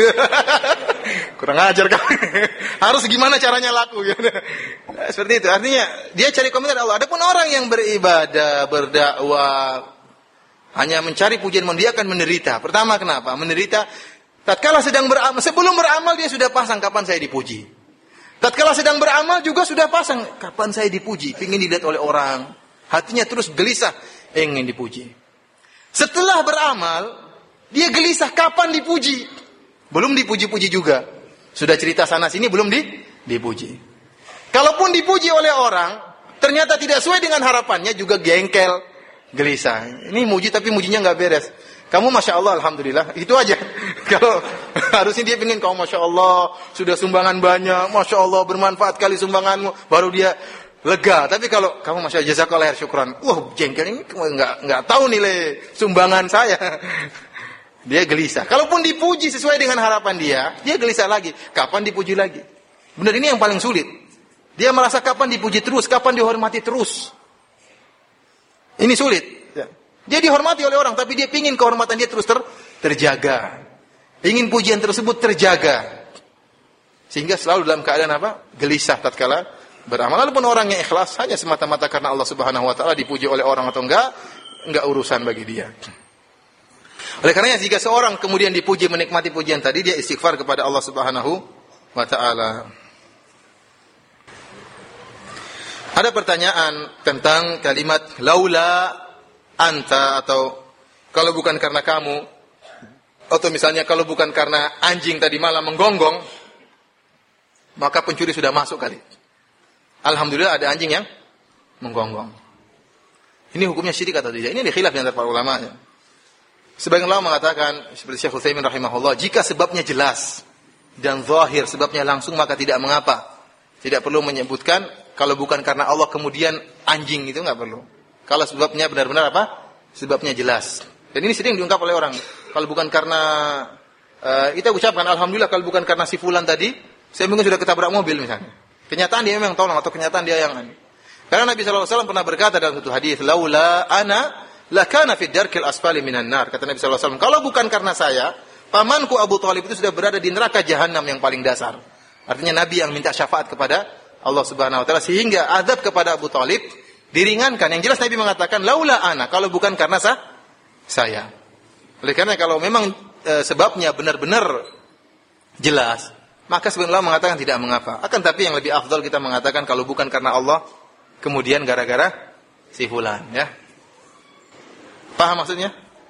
kurang ajar kan? Harus gimana caranya laku? Seperti itu. Artinya dia cari komentar Allah. Adapun orang yang beribadah, berdakwah, hanya mencari pujian, dia akan menderita. Pertama kenapa? Menderita. Tatkala sedang beramal, sebelum beramal dia sudah pasang kapan saya dipuji. Tatkala sedang beramal juga sudah pasang kapan saya dipuji. Ingin dilihat oleh orang. Hatinya terus gelisah ingin dipuji. Setelah beramal dia gelisah kapan dipuji. Belum dipuji-puji juga. Sudah cerita sana sini belum di, dipuji. Kalaupun dipuji oleh orang, ternyata tidak sesuai dengan harapannya, juga gengkel, gelisah. Ini muji tapi mujinya nggak beres. Kamu masya Allah, alhamdulillah, itu aja. Kalau harusnya dia pengen kamu masya Allah, sudah sumbangan banyak, masya Allah bermanfaat kali sumbanganmu, baru dia lega. Tapi kalau kamu masya Allah jazakallah syukran, wah jengkel ini nggak nggak tahu nilai sumbangan saya. Dia gelisah. Kalaupun dipuji sesuai dengan harapan dia, dia gelisah lagi. Kapan dipuji lagi? Benar, ini yang paling sulit. Dia merasa kapan dipuji terus, kapan dihormati terus. Ini sulit. Dia dihormati oleh orang, tapi dia ingin kehormatan dia terus ter, terjaga. Ingin pujian tersebut terjaga. Sehingga selalu dalam keadaan apa? Gelisah tatkala beramal. Walaupun orang yang ikhlas hanya semata-mata karena Allah Subhanahu Wa Taala, dipuji oleh orang atau enggak, enggak urusan bagi dia. Oleh karenanya jika seorang kemudian dipuji, menikmati pujian tadi, dia istighfar kepada Allah Subhanahu wa Ta'ala. Ada pertanyaan tentang kalimat laula anta, atau kalau bukan karena kamu, atau misalnya kalau bukan karena anjing tadi malam menggonggong, maka pencuri sudah masuk kali. Alhamdulillah ada anjing yang menggonggong. Ini hukumnya syirik atau tidak? Ini dikhilaf di antara para ulama ya. Sebagian ulama mengatakan seperti Syekh Utsaimin rahimahullah, jika sebabnya jelas dan zahir, sebabnya langsung, maka tidak mengapa. Tidak perlu menyebutkan kalau bukan karena Allah kemudian anjing, itu enggak perlu. Kalau sebabnya benar-benar apa? Sebabnya jelas. Dan ini sering diungkap oleh orang. Kalau bukan karena uh, kita ucapkan alhamdulillah, kalau bukan karena si fulan tadi, saya mungkin sudah ketabrak mobil misalnya. Kenyataan dia memang tolong, atau kenyataan dia yang aneh. Karena Nabi sallallahu alaihi wasallam pernah berkata dalam satu hadis, laula ana lakana fid darkil asfali minan nar. Kata Nabi sallallahu alaihi wasallam, kalau bukan karena saya, pamanku Abu Thalib itu sudah berada di neraka jahanam yang paling dasar. Artinya Nabi yang minta syafaat kepada Allah Subhanahu wa taala sehingga azab kepada Abu Thalib diringankan. Yang jelas Nabi mengatakan laula ana, kalau bukan karena sah, saya. Oleh karena kalau memang e, sebabnya benar-benar jelas, maka sebenarnya mengatakan tidak mengapa. Akan tapi yang lebih afdal kita mengatakan kalau bukan karena Allah, kemudian gara-gara si fulan, ya. Paham maksudnya?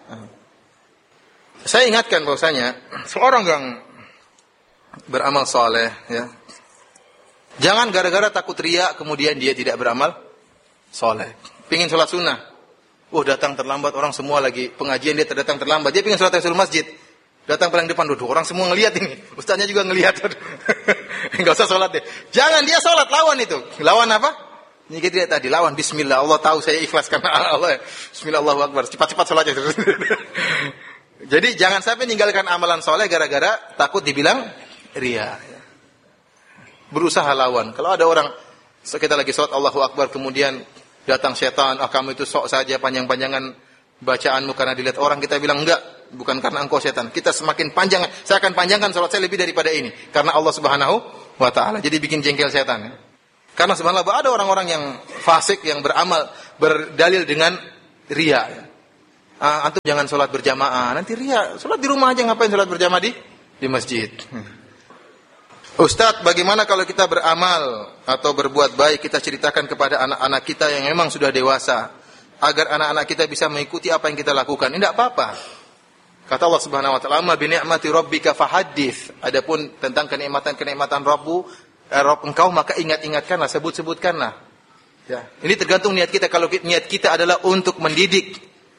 Saya ingatkan bahwasanya seorang yang beramal saleh, ya, jangan gara-gara takut riya kemudian dia tidak beramal saleh. Pingin sholat sunnah, wah datang terlambat, orang semua lagi pengajian, dia datang terlambat. Dia pingin sholat tahiyatul masjid, datang paling depan, duduk, orang semua ngelihat ini, ustaznya juga ngelihat. Enggak usah sholat deh. Jangan, dia sholat, lawan itu. Lawan apa? Ini kita lihat tadi, lawan bismillah. Allah tahu saya ikhlas karena Allah. Bismillah, Allahu akbar. Cepat-cepat sholatnya. Jadi jangan sampai meninggalkan amalan soleh gara-gara takut dibilang riya. Berusaha lawan. Kalau ada orang, kita lagi sholat Allahu akbar, kemudian datang setan, ah kamu itu sok saja panjang-panjangan bacaanmu karena dilihat orang, kita bilang enggak, bukan karena engkau setan. Kita semakin panjang, saya akan panjangkan sholat saya lebih daripada ini karena Allah Subhanahu wa taala. Jadi bikin jengkel setan. Karena subhanallah ada orang-orang yang fasik yang beramal berdalil dengan riya. Ah, antum jangan sholat berjamaah, nanti riya. Sholat di rumah aja, ngapain sholat berjamaah di di masjid? Ustadz, bagaimana kalau kita beramal atau berbuat baik, kita ceritakan kepada anak-anak kita yang memang sudah dewasa, agar anak-anak kita bisa mengikuti apa yang kita lakukan? Ini tidak apa-apa. Kata Allah Subhanahu wa taala, "Amma bi ni'mati rabbika fahaddits." Adapun tentang kenikmatan-kenikmatan Rabbu, eh, Rabb engkau, maka ingat-ingatkanlah, sebut-sebutkanlah. Ya, ini tergantung niat kita. Kalau niat kita adalah untuk mendidik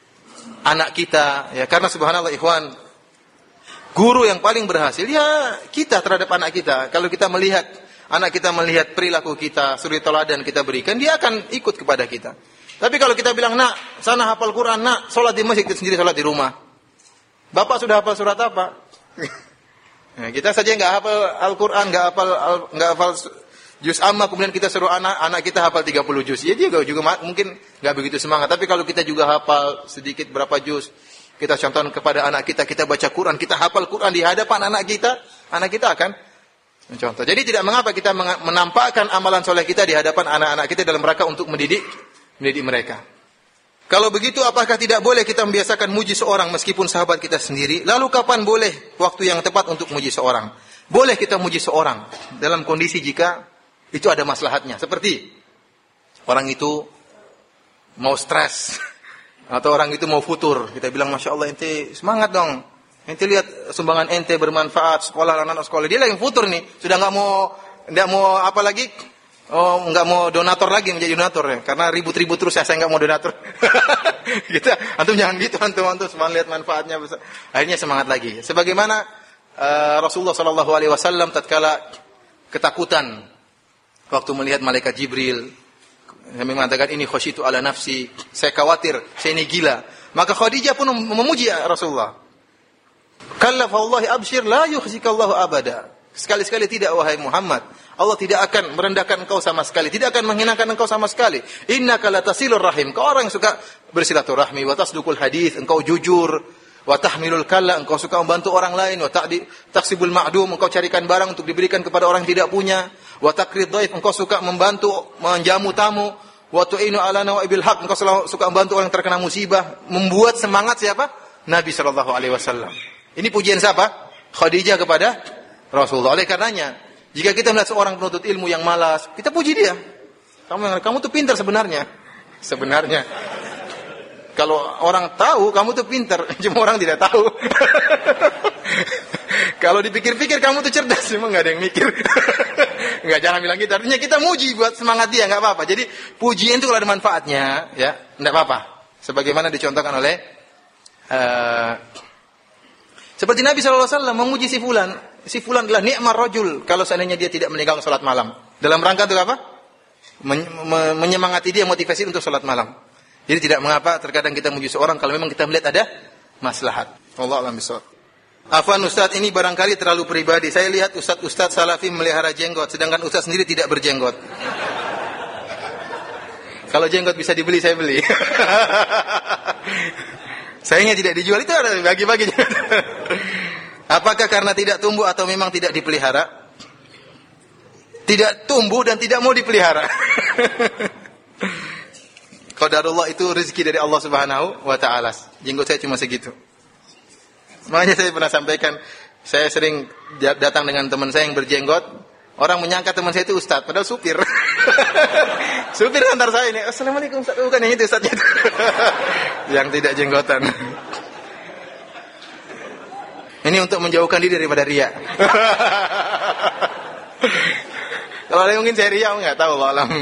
anak kita, ya, karena subhanallah ikhwan, guru yang paling berhasil ya kita terhadap anak kita. Kalau kita melihat anak kita melihat perilaku kita, suri teladan kita berikan, dia akan ikut kepada kita. Tapi kalau kita bilang, "Nak, sana hafal Quran, nak, salat di masjid, kita sendiri salat di rumah." Bapak sudah hafal surat apa? Nah, kita saja enggak hafal Al-Qur'an, enggak hafal enggak hafal juz amma, kemudian kita suruh anak anak kita hafal tiga puluh juz. Ya dia juga mungkin enggak begitu semangat. Tapi kalau kita juga hafal sedikit berapa juz, kita contohkan kepada anak kita, kita baca Quran, kita hafal Quran di hadapan anak kita, anak kita akan mencontoh. Jadi tidak mengapa kita menampakkan amalan soleh kita di hadapan anak-anak kita dalam rangka untuk mendidik mendidik mereka. Kalau begitu, apakah tidak boleh kita membiasakan muji seorang meskipun sahabat kita sendiri? Lalu kapan boleh waktu yang tepat untuk muji seorang? Boleh kita muji seorang dalam kondisi jika itu ada maslahatnya. Seperti orang itu mau stres atau orang itu mau futur. Kita bilang, "Masya Allah, ente semangat dong. Ente lihat sumbangan ente bermanfaat, sekolah anak-anak sekolah." Dia lagi futur nih, sudah nggak mau nggak mau apa lagi? Oh, nggak mau donatur lagi, menjadi donatur ya. Karena ribut-ribut terus ya, saya nggak mau donatur. Kita, antum jangan gitu, antum antum cuma lihat manfaatnya. Akhirnya semangat lagi. Sebagaimana uh, Rasulullah Shallallahu Alaihi Wasallam tatkala ketakutan waktu melihat malaikat Jibril, yang mengatakan, "Ini khasyitu ala nafsi," saya khawatir, saya ini gila. Maka Khadijah pun memuji Rasulullah. "Kalla fa wallahi abshir, la yukhzikallahu abada." Sekali-sekali tidak, wahai Muhammad, Allah tidak akan merendahkan engkau sama sekali, tidak akan menghinakan engkau sama sekali. Innaka latasilur rahim, kau orang yang suka bersilaturahmi, wa tasdukul hadis, engkau jujur, wa tahmilul kalla, engkau suka membantu orang lain, wa ta'di taksibul ma'dum, engkau carikan barang untuk diberikan kepada orang yang tidak punya, wa takrid dhaif, engkau suka membantu menjamu tamu, wa tu'inu ala nawaibil haq, engkau selalu suka membantu orang yang terkena musibah. Membuat semangat siapa? Nabi sallallahu alaihi wasallam. Ini pujian siapa? Khadijah kepada Rasulullah. Oleh karenanya, jika kita melihat seorang penuntut ilmu yang malas, kita puji dia. Kamu kamu tuh pintar sebenarnya. Sebenarnya. Kalau orang tahu kamu tuh pintar, cuma orang tidak tahu. Kalau dipikir-pikir kamu tuh cerdas, memang enggak ada yang mikir. Enggak, jangan bilang gitu. Artinya kita muji buat semangat dia, enggak apa-apa. Jadi pujian itu kalau ada manfaatnya, ya, enggak apa-apa. Sebagaimana dicontohkan oleh uh, seperti Nabi sallallahu alaihi wasallam memuji si fulan. Si fulan adalah ni'mar rajul kalau seandainya dia tidak meninggalkan salat malam. Dalam rangka itu apa? Men- me- menyemangati dia, motivasi untuk salat malam. Jadi tidak mengapa terkadang kita memuji seorang kalau memang kita melihat ada maslahat. Wallahu a'lam bishawab. Afwan Ustaz, ini barangkali terlalu pribadi. Saya lihat Ustaz-Ustaz Salafi melihara jenggot, sedangkan Ustaz sendiri tidak berjenggot. Kalau jenggot bisa dibeli, saya beli. Sayangnya tidak dijual, itu ada bagi-bagi. Apakah karena tidak tumbuh atau memang tidak dipelihara? Tidak tumbuh dan tidak mau dipelihara. Qadarullah, itu rezeki dari Allah Subhanahu wa taala. Jenggot saya cuma segitu. Makanya saya pernah sampaikan, saya sering datang dengan teman saya yang berjenggot. Orang menyangka teman saya itu ustaz, padahal supir. Supir antar saya ini, "Assalamualaikum Ustaz." Bukan yang itu ustaznya. Yang tidak jenggotan. Ini untuk menjauhkan diri daripada riya. Kalau ada yang mungkin saya riya, enggak tahu, Allah alam.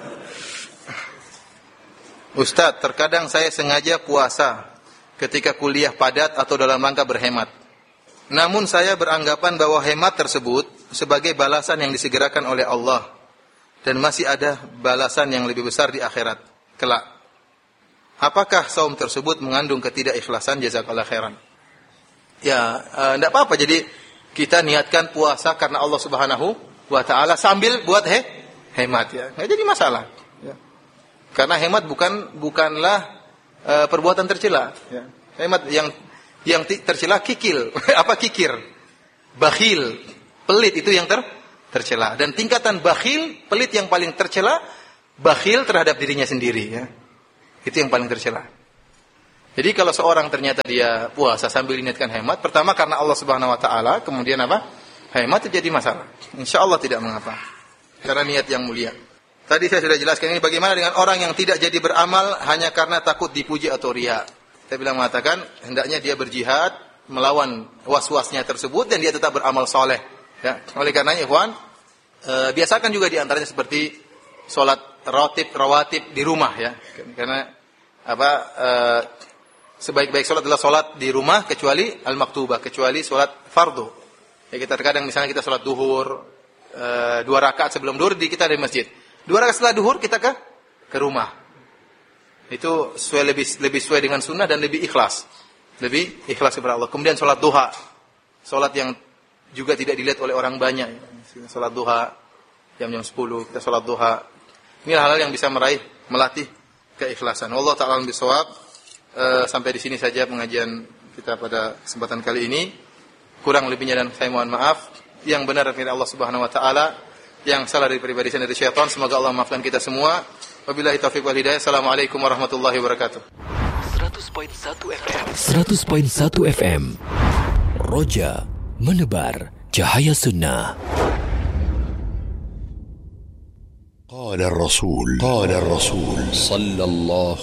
Ustaz, terkadang saya sengaja puasa ketika kuliah padat atau dalam rangka berhemat. Namun saya beranggapan bahwa hemat tersebut sebagai balasan yang disegerakan oleh Allah dan masih ada balasan yang lebih besar di akhirat kelak. Apakah saum tersebut mengandung ketidakikhlasan? Jazakallahu khairan. Ya, enggak uh, apa-apa. Jadi kita niatkan puasa karena Allah Subhanahu wa taala sambil buat he, hemat ya. Enggak jadi masalah ya. Karena hemat bukan bukanlah uh, perbuatan tercela ya. Hemat yang yang tercela kikil. Apa kikir? Bakhil, pelit, itu yang ter tercela. Dan tingkatan bakhil, pelit yang paling tercela, bakhil terhadap dirinya sendiri ya. Itu yang paling tercela. Jadi kalau seorang ternyata dia puasa sambil niatkan hemat, pertama karena Allah Subhanahu wa taala, kemudian apa? hemat itu jadi masalah. Insya Allah tidak mengapa. Karena niat yang mulia. Tadi saya sudah jelaskan ini bagaimana dengan orang yang tidak jadi beramal hanya karena takut dipuji atau riya. Saya bilang mengatakan hendaknya dia berjihad melawan was-wasnya tersebut dan dia tetap beramal soleh. Ya. Oleh karenanya, ikhwan, e, biasakan juga diantaranya seperti sholat rawatib, rawatib di rumah ya. Karena apa? E, sebaik-baik sholat adalah sholat di rumah kecuali al-maktubah, kecuali sholat fardu. Ya, kita terkadang misalnya kita sholat duhur, e, dua rakaat sebelum duhur di kita di masjid. Dua rakaat setelah duhur kita ke ke rumah. Itu sesuai lebih lebih sesuai dengan sunnah dan lebih ikhlas. Lebih ikhlas kepada Allah. Kemudian sholat duha. Sholat yang juga tidak dilihat oleh orang banyak. Sholat duha jam-jam sepuluh kita sholat duha. Ini hal-hal yang bisa meraih, melatih keikhlasan. Wallahu ta'ala a'lam bishawab. E, sampai di sini saja pengajian kita pada kesempatan kali ini. Kurang lebihnya dan saya mohon maaf. Yang benar dari Allah Subhanahu wa taala, yang salah dari pribadi saya dari syaitan, semoga Allah maafkan kita semua. Wabillahi taufiq wal hidayah. Assalamualaikum warahmatullahi wabarakatuh. seratus koma satu F M. seratus koma satu F M. Roja menebar cahaya sunnah. قال الرسول قال الرسول صلى الله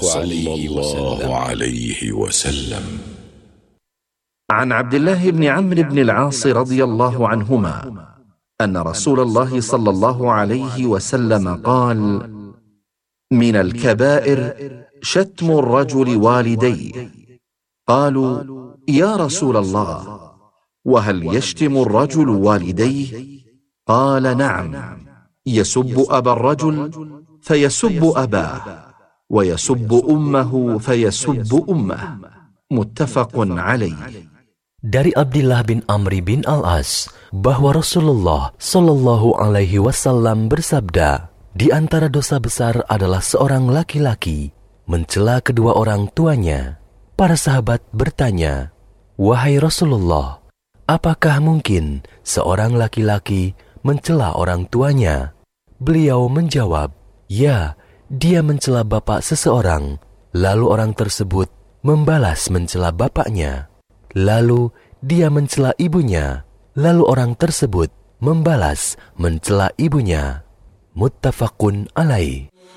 عليه وسلم عن عبد الله بن عمرو بن العاص رضي الله عنهما أن رسول الله صلى الله عليه وسلم قال: من الكبائر شتم الرجل والديه. قالوا: يا رسول الله، وهل يشتم الرجل والديه؟ قال: نعم، يسب أبا الرجل فيسب أباه، ويسب أمه فيسب أمه. متفق عليه. Dari Abdullah bin Amr bin Al-As bahwa Rasulullah Shallallahu Alaihi Wasallam bersabda, di antara dosa besar adalah seorang laki-laki mencela kedua orang tuanya. Para sahabat bertanya, wahai Rasulullah, apakah mungkin seorang laki-laki mencela orang tuanya? Beliau menjawab, ya, dia mencela bapak seseorang, lalu orang tersebut membalas mencela bapaknya. Lalu dia mencela ibunya, lalu orang tersebut membalas mencela ibunya. Muttafaqun alaih.